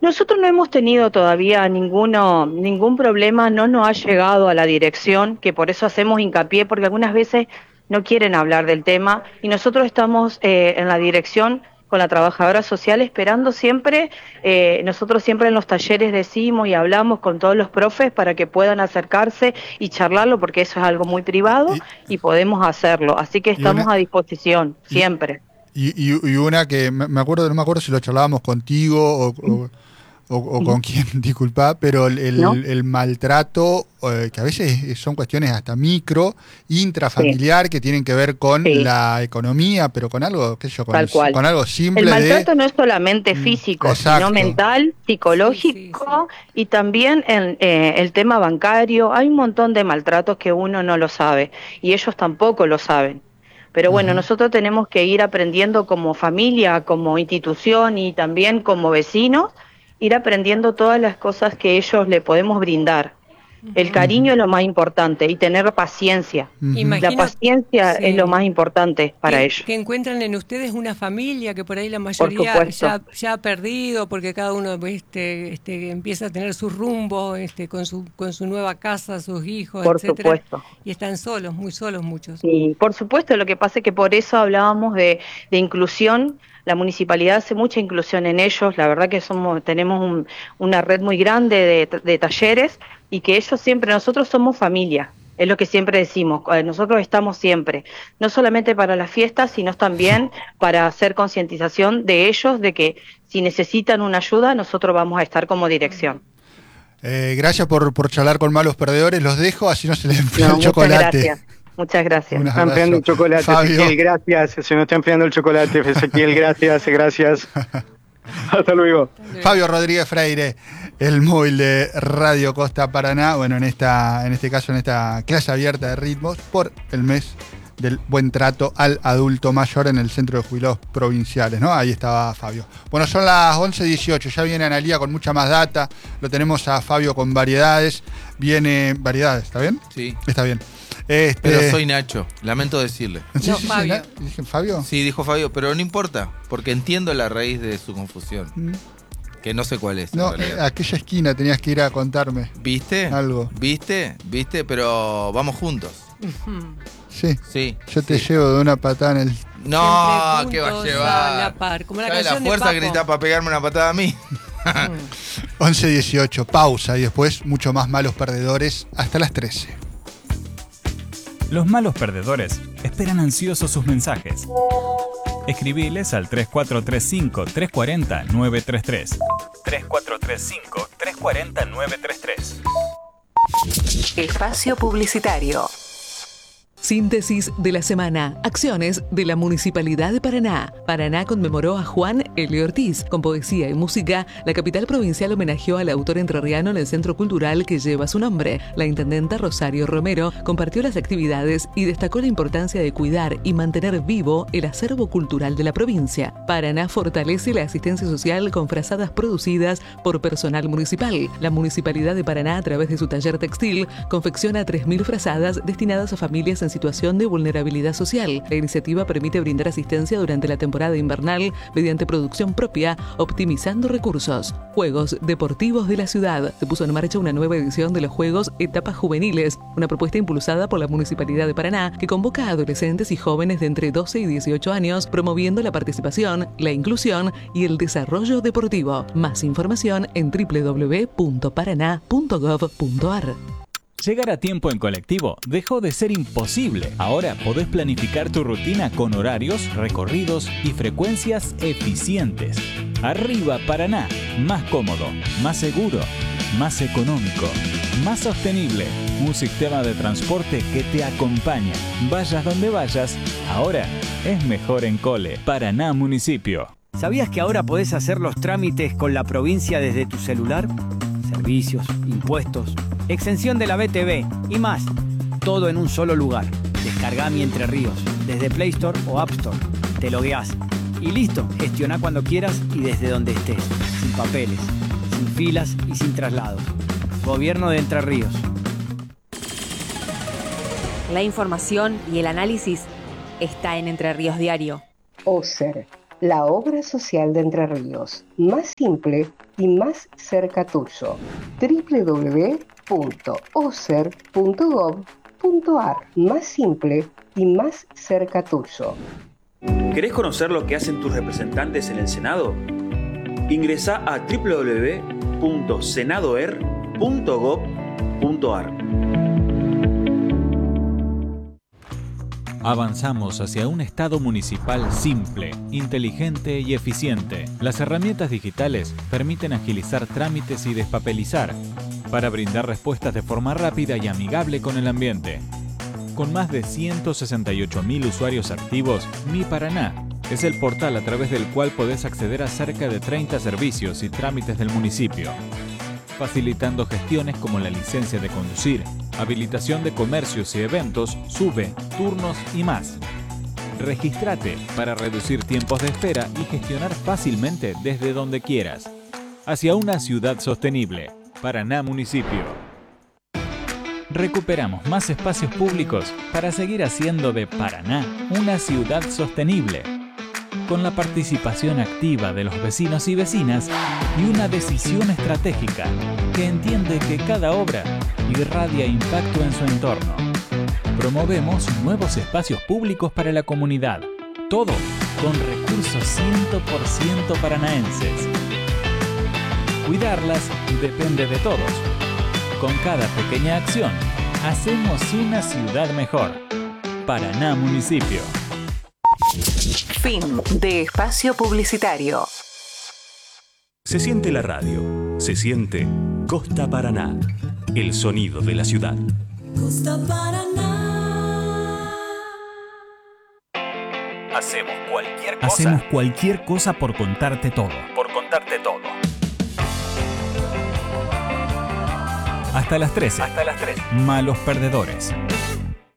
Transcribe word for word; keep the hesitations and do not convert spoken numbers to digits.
Nosotros no hemos tenido todavía ninguno, ningún problema, no nos ha llegado a la dirección, que por eso hacemos hincapié, porque algunas veces no quieren hablar del tema, y nosotros estamos eh, en la dirección con la trabajadora social esperando siempre, eh, nosotros siempre en los talleres decimos y hablamos con todos los profes para que puedan acercarse y charlarlo, porque eso es algo muy privado Y, y podemos hacerlo, así que estamos una, a disposición, y, siempre. Y, y, y una que me acuerdo, no me acuerdo si lo charlábamos contigo o, o, o, o con quién, disculpa, pero el, el, ¿No? el maltrato, eh, que a veces son cuestiones hasta micro, intrafamiliar, sí, que tienen que ver con sí. la economía, pero con algo, qué sé yo, con, Tal cual. con algo simple. El maltrato de... no es solamente físico, Exacto. sino mental, psicológico, sí, sí, sí. Y también en, eh, el tema bancario. Hay un montón de maltratos que uno no lo sabe y ellos tampoco lo saben. Pero bueno, uh-huh. nosotros tenemos que ir aprendiendo como familia, como institución y también como vecinos, ir aprendiendo todas las cosas que ellos le podemos brindar. Uh-huh. El cariño uh-huh. es lo más importante y tener paciencia. Uh-huh. Imagino, la paciencia sí. es lo más importante para que, ellos. Que encuentran en ustedes una familia que por ahí la mayoría ya, ya ha perdido porque cada uno este, este, empieza a tener su rumbo este, con, su, con su nueva casa, sus hijos, por etcétera. Supuesto. Y están solos, muy solos muchos. Sí, por supuesto, lo que pasa es que por eso hablábamos de, de inclusión. La municipalidad hace mucha inclusión en ellos, la verdad que somos tenemos un, una red muy grande de, de talleres y que ellos siempre, nosotros somos familia, es lo que siempre decimos, nosotros estamos siempre, no solamente para las fiestas, sino también para hacer concientización de ellos, de que si necesitan una ayuda, nosotros vamos a estar como dirección. Eh, gracias por, por charlar con Malos Perdedores, los dejo, así no se les enfría no, el chocolate. Gracias. Muchas gracias. Me están enfriando el chocolate, Fabio. Ezequiel, gracias. Se me está enfriando el chocolate, Ezequiel, gracias, gracias. Hasta luego. Fabio Rodríguez Freire, el móvil de Radio Costa Paraná, bueno, en esta, en este caso, en esta clase abierta de ritmos, por el mes del buen trato al adulto mayor en el Centro de Jubilados Provinciales, ¿no? Ahí estaba Fabio. Bueno, son las once dieciocho, ya viene Analía con mucha más data, lo tenemos a Fabio con variedades, viene... ¿Variedades? ¿Está bien? Sí. Está bien. Este... Pero soy Nacho, lamento decirle. ¿Sí, no, sí, Fabio. Sí, ¿Dije Fabio? Sí, dijo Fabio, pero no importa, porque entiendo la raíz de su confusión. Mm. Que no sé cuál es. No, eh, aquella esquina tenías que ir a contarme. ¿Viste? Algo. ¿Viste? ¿Viste? Pero vamos juntos. Uh-huh. Sí. Sí. Yo te sí. llevo de una patada en el... No, ¿qué va a llevar? La par, como la ¿Sabe la fuerza que necesita para pegarme una patada a mí? once dieciocho, pausa y después mucho más Malos Perdedores hasta las trece. Los Malos Perdedores esperan ansiosos sus mensajes. Escribiles al tres cuatro tres cinco, tres cuatro cero, nueve tres tres. tres cuatro tres cinco, tres cuatro cero, nueve tres tres. Espacio publicitario. Síntesis de la semana. Acciones de la Municipalidad de Paraná. Paraná conmemoró a Juan L. Ortiz. Con poesía y música, la capital provincial homenajeó al autor entrerriano en el centro cultural que lleva su nombre. La intendenta Rosario Romero compartió las actividades y destacó la importancia de cuidar y mantener vivo el acervo cultural de la provincia. Paraná fortalece la asistencia social con frazadas producidas por personal municipal. La Municipalidad de Paraná, a través de su taller textil, confecciona tres mil frazadas destinadas a familias en situación de vulnerabilidad social. La iniciativa permite brindar asistencia durante la temporada invernal mediante producción propia, optimizando recursos. Juegos Deportivos de la Ciudad. Se puso en marcha una nueva edición de los Juegos Etapas Juveniles, una propuesta impulsada por la Municipalidad de Paraná que convoca a adolescentes y jóvenes de entre doce y dieciocho años, promoviendo la participación, la inclusión y el desarrollo deportivo. Más información en doble u doble u doble u punto paraná punto gov punto ar. Llegar a tiempo en colectivo dejó de ser imposible. Ahora podés planificar tu rutina con horarios, recorridos y frecuencias eficientes. Arriba Paraná, más cómodo, más seguro, más económico, más sostenible. Un sistema de transporte que te acompaña. Vayas donde vayas, ahora es mejor en Cole. Paraná Municipio. ¿Sabías que ahora podés hacer los trámites con la provincia desde tu celular? Servicios, impuestos, exención de la B T V y más. Todo en un solo lugar. Descargá Mi Entre Ríos desde Play Store o App Store. Te logueás y listo. Gestioná cuando quieras y desde donde estés. Sin papeles, sin filas y sin traslados. Gobierno de Entre Ríos. La información y el análisis está en Entre Ríos Diario. Oser, La obra social de Entre Ríos, más simple y más cerca tuyo. doble u doble u doble u punto o c e r punto gov punto a r. Más simple y más cerca tuyo. ¿Querés conocer lo que hacen tus representantes en el Senado? Ingresá a doble u doble u doble u punto senadoer punto gov punto a r. Avanzamos hacia un Estado municipal simple, inteligente y eficiente. Las herramientas digitales permiten agilizar trámites y despapelizar para brindar respuestas de forma rápida y amigable con el ambiente. Con más de ciento sesenta y ocho mil usuarios activos, Mi Paraná es el portal a través del cual podés acceder a cerca de treinta servicios y trámites del municipio, facilitando gestiones como la licencia de conducir, habilitación de comercios y eventos, SUBE, turnos y más. Regístrate para reducir tiempos de espera y gestionar fácilmente desde donde quieras. Hacia una ciudad sostenible. Paraná Municipio. Recuperamos más espacios públicos para seguir haciendo de Paraná una ciudad sostenible, con la participación activa de los vecinos y vecinas y una decisión estratégica que entiende que cada obra irradia impacto en su entorno. Promovemos nuevos espacios públicos para la comunidad, todo con recursos cien por ciento paranaenses. Cuidarlas depende de todos. Con cada pequeña acción, hacemos una ciudad mejor. Paraná Municipio. Fin de espacio publicitario. Se siente la radio, se siente Costa Paraná, el sonido de la ciudad. Costa Paraná. Hacemos cualquier cosa. Hacemos cualquier cosa por contarte todo. Por contarte todo. Hasta las trece. Hasta las trece. Malos perdedores.